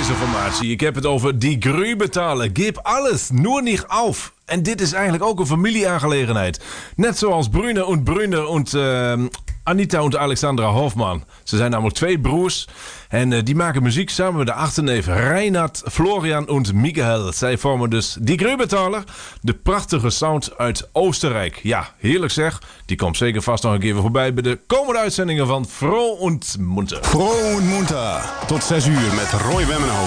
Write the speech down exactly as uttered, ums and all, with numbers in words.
deze formatie. Ik heb het over Die Grübetaler. Gib alles, nur nicht auf. En dit is eigenlijk ook een familieaangelegenheid. Net zoals Brune und Brune und uh, Anita und Alexandra Hofmann. Ze zijn namelijk twee broers. En uh, die maken muziek samen met de achterneef Reinhard, Florian en Michael. Zij vormen dus Die Grübetaler. De prachtige sound uit Oostenrijk. Ja, heerlijk zeg. Die komt zeker vast nog een keer voorbij bij de komende uitzendingen van Froh und Munter. Froh und Munter. Tot zes uur met Roy Wemmenhoven.